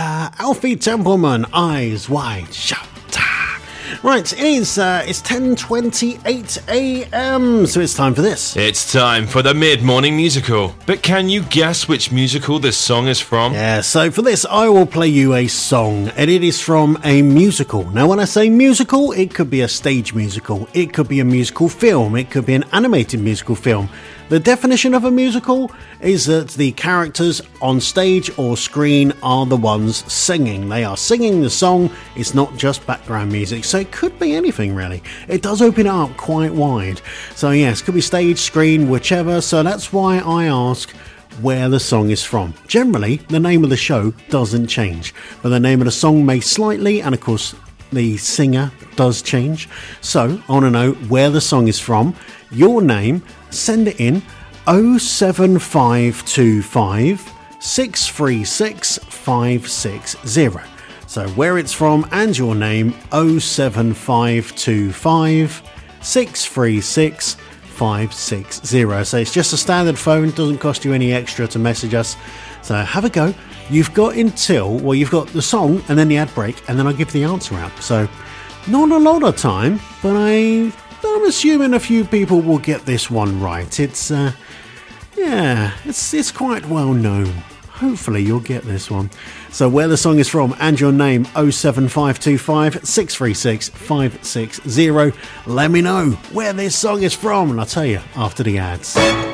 Alfie Templeman, Eyes Wide Shut. Right, it's 10:28 a.m, so it's time for this. It's time for the Mid-Morning Musical. But can you guess which musical this song is from? Yeah, so for this, I will play you a song, and it is from a musical. Now, when I say musical, it could be a stage musical, it could be a musical film, it could be an animated musical film. The definition of a musical is that the characters on stage or screen are the ones singing. They are singing the song, it's not just background music, so it could be anything really. It does open it up quite wide. So yes, it could be stage, screen, whichever, so that's why I ask where the song is from. Generally, the name of the show doesn't change, but the name of the song may slightly, and of course the singer does change. So I want to know where the song is from, your name, send it in 07525 636 560. So where it's from and your name 07525 636 560. So it's just a standard phone, doesn't cost you any extra to message us. So have a go. You've got you've got the song and then the ad break, and then I'll give the answer out. So not a lot of time, but I'm assuming a few people will get this one right. It's it's quite well known. Hopefully you'll get this one. So where the song is from and your name 07525 636 560. Let me know where this song is from, and I'll tell you after the ads.